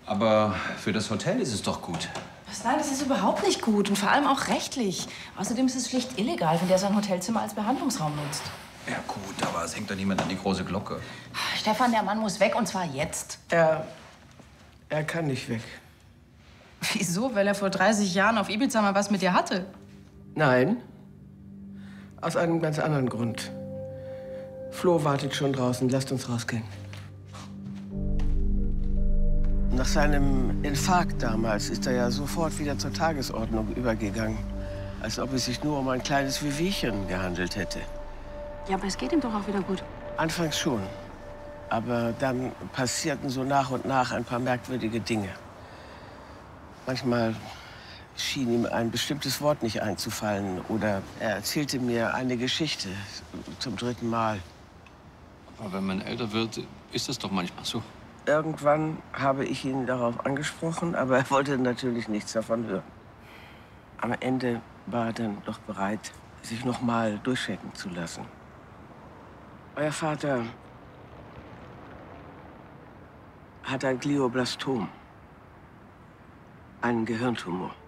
Aber für das Hotel ist es doch gut. Was? Nein, das ist überhaupt nicht gut und vor allem auch rechtlich. Außerdem ist es schlicht illegal, wenn der sein Hotelzimmer als Behandlungsraum nutzt. Ja gut, aber es hängt doch niemand an die große Glocke. Stefan, der Mann muss weg und zwar jetzt. Er kann nicht weg. Wieso? Weil er vor 30 Jahren auf Ibiza mal was mit dir hatte? Nein, aus einem ganz anderen Grund. Flo wartet schon draußen. Lasst uns rausgehen. Nach seinem Infarkt damals ist er ja sofort wieder zur Tagesordnung übergegangen. Als ob es sich nur um ein kleines Wehwehchen gehandelt hätte. Ja, aber es geht ihm doch auch wieder gut. Anfangs schon. Aber dann passierten so nach und nach ein paar merkwürdige Dinge. Manchmal schien ihm ein bestimmtes Wort nicht einzufallen. Oder er erzählte mir eine Geschichte zum 3. Mal. Aber wenn man älter wird, ist das doch manchmal so. Irgendwann habe ich ihn darauf angesprochen, aber er wollte natürlich nichts davon hören. Am Ende war er dann doch bereit, sich noch mal durchchecken zu lassen. Euer Vater hat ein Glioblastom, einen Gehirntumor.